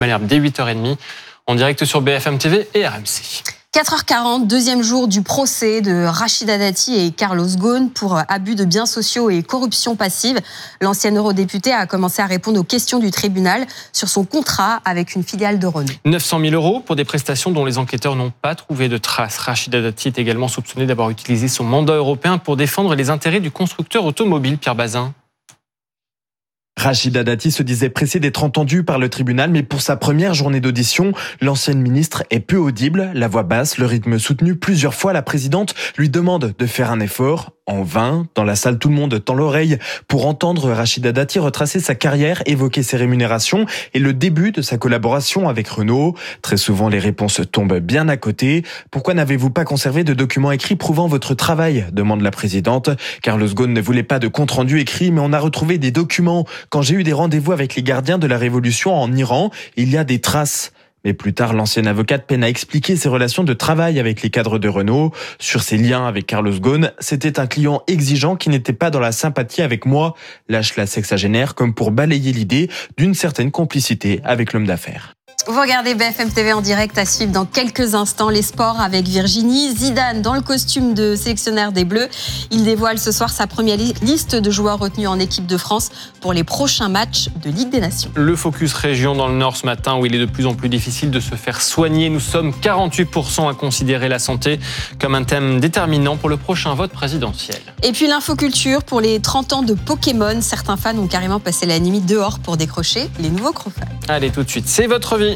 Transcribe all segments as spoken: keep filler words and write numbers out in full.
Malherbe dès huit heures trente, en direct sur B F M T V et R M C. quatre heures quarante, deuxième jour du procès de Rachida Dati et Carlos Ghosn pour abus de biens sociaux et corruption passive. L'ancienne eurodéputée a commencé à répondre aux questions du tribunal sur son contrat avec une filiale de Renault. neuf cent mille euros pour des prestations dont les enquêteurs n'ont pas trouvé de traces. Rachida Dati est également soupçonnée d'avoir utilisé son mandat européen pour défendre les intérêts du constructeur automobile Pierre Bazin. Rachida Dati se disait pressée d'être entendue par le tribunal, mais pour sa première journée d'audition, l'ancienne ministre est peu audible, la voix basse, le rythme soutenu. Plusieurs fois, la présidente lui demande de faire un effort. En vain, dans la salle, tout le monde tend l'oreille pour entendre Rachida Dati retracer sa carrière, évoquer ses rémunérations et le début de sa collaboration avec Renault. Très souvent, les réponses tombent bien à côté. Pourquoi n'avez-vous pas conservé de documents écrits prouvant votre travail ? Demande la présidente. Carlos Ghosn ne voulait pas de compte-rendu écrit, mais on a retrouvé des documents. Quand j'ai eu des rendez-vous avec les gardiens de la révolution en Iran, il y a des traces. Mais plus tard, l'ancienne avocate peine à expliquer ses relations de travail avec les cadres de Renault. Sur ses liens avec Carlos Ghosn, c'était un client exigeant qui n'était pas dans la sympathie avec moi, lâche la sexagénaire comme pour balayer l'idée d'une certaine complicité avec l'homme d'affaires. Vous regardez B F M T V en direct, à suivre dans quelques instants les sports avec Virginie. Zidane dans le costume de sélectionneur des Bleus. Il dévoile ce soir sa première liste de joueurs retenus en équipe de France pour les prochains matchs de Ligue des Nations. Le focus région dans le Nord ce matin où il est de plus en plus difficile de se faire soigner. Nous sommes quarante-huit pour cent à considérer la santé comme un thème déterminant pour le prochain vote présidentiel. Et puis l'infoculture pour les trente ans de Pokémon. Certains fans ont carrément passé la nuit dehors pour décrocher les nouveaux crofals. Allez, tout de suite, c'est votre vie.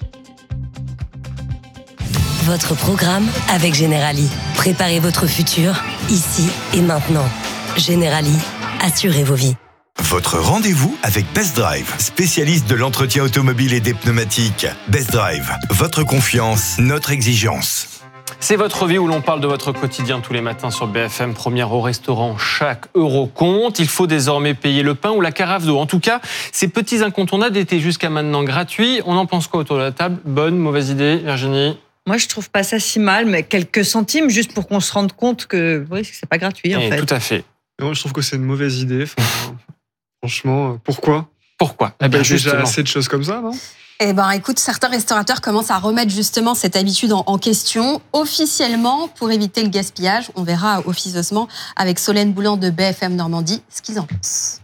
Votre programme avec Generali. Préparez votre futur, ici et maintenant. Generali, assurez vos vies. Votre rendez-vous avec Best Drive, spécialiste de l'entretien automobile et des pneumatiques. Best Drive, votre confiance, notre exigence. C'est votre vie où l'on parle de votre quotidien tous les matins sur B F M. Première au restaurant, chaque euro compte. Il faut désormais payer le pain ou la carafe d'eau. En tout cas, ces petits incontournables étaient jusqu'à maintenant gratuits. On en pense quoi autour de la table ? Bonne, mauvaise idée, Virginie ? Moi, je trouve pas ça si mal, mais quelques centimes juste pour qu'on se rende compte que oui, c'est pas gratuit en Et fait. Tout à fait. Moi, je trouve que c'est une mauvaise idée. Enfin, franchement, pourquoi ? Pourquoi ? Il y a déjà assez de choses comme ça, non ? Eh ben, écoute, certains restaurateurs commencent à remettre justement cette habitude en, en question. Officiellement, pour éviter le gaspillage, on verra officieusement avec Solène Boulan de B F M Normandie ce qu'ils en pensent.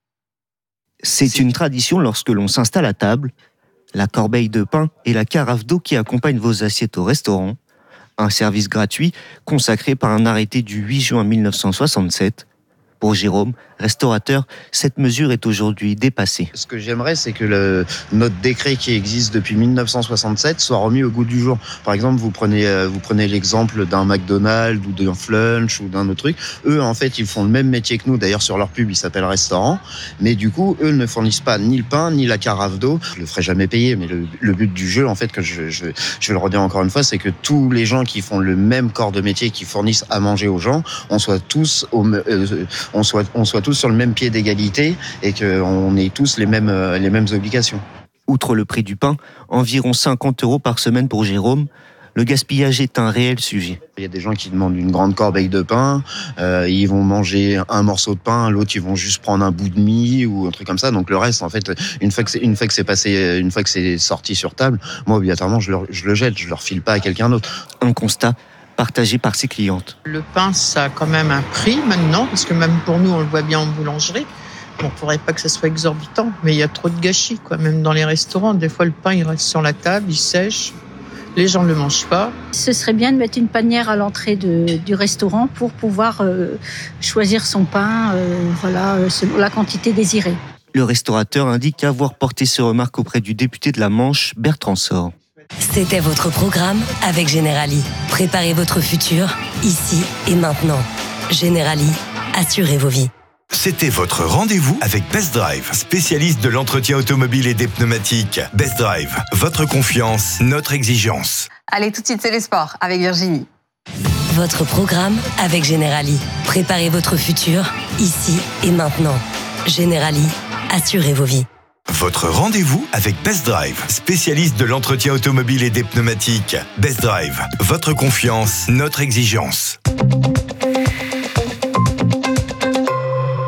C'est une tradition lorsque l'on s'installe à table. La corbeille de pain et la carafe d'eau qui accompagnent vos assiettes au restaurant. Un service gratuit consacré par un arrêté du huit juin mille neuf cent soixante-sept. Pour Jérôme, restaurateur, cette mesure est aujourd'hui dépassée. Ce que j'aimerais, c'est que le, notre décret qui existe depuis mille neuf cent soixante-sept soit remis au goût du jour. Par exemple, vous prenez, vous prenez l'exemple d'un McDonald's ou d'un Flunch ou d'un autre truc. Eux, en fait, ils font le même métier que nous. D'ailleurs, sur leur pub, ils s'appellent restaurant. Mais du coup, eux ne fournissent pas ni le pain, ni la carafe d'eau. Je le ferai jamais payer, mais le, le but du jeu, en fait, que je, je, je vais le redire encore une fois, c'est que tous les gens qui font le même corps de métier, qui fournissent à manger aux gens, on soit tous au, euh, on soit, on soit tous sur le même pied d'égalité et qu'on ait tous les mêmes, les mêmes obligations. Outre le prix du pain, environ cinquante euros par semaine pour Jérôme, le gaspillage est un réel sujet. Il y a des gens qui demandent une grande corbeille de pain, euh, ils vont manger un morceau de pain, l'autre ils vont juste prendre un bout de mie ou un truc comme ça. Donc le reste, en fait, une fois que c'est, une fois que c'est passé, une fois que c'est sorti sur table, moi obligatoirement je le, je le jette, je le refile pas à quelqu'un d'autre. Un constat partagé par ses clientes. Le pain, ça a quand même un prix maintenant, parce que même pour nous, on le voit bien en boulangerie. On ne pourrait pas que ça soit exorbitant, mais il y a trop de gâchis, quoi. Même dans les restaurants, des fois, le pain, il reste sur la table, il sèche. Les gens ne le mangent pas. Ce serait bien de mettre une panière à l'entrée de, du restaurant pour pouvoir euh, choisir son pain euh, voilà, euh, selon la quantité désirée. Le restaurateur indique avoir porté ces remarques auprès du député de la Manche, Bertrand Sort. C'était votre programme avec Generali. Préparez votre futur, ici et maintenant. Generali, assurez vos vies. C'était votre rendez-vous avec Best Drive, spécialiste de l'entretien automobile et des pneumatiques. Best Drive, votre confiance, notre exigence. Allez, tout de suite, c'est les sports avec Virginie. Votre programme avec Generali. Préparez votre futur, ici et maintenant. Generali, assurez vos vies. Votre rendez-vous avec Best Drive, spécialiste de l'entretien automobile et des pneumatiques. Best Drive, votre confiance, notre exigence.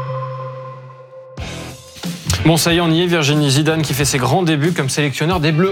Bon, ça y est, on y est. Virginie Zidane qui fait ses grands débuts comme sélectionneur des Bleus.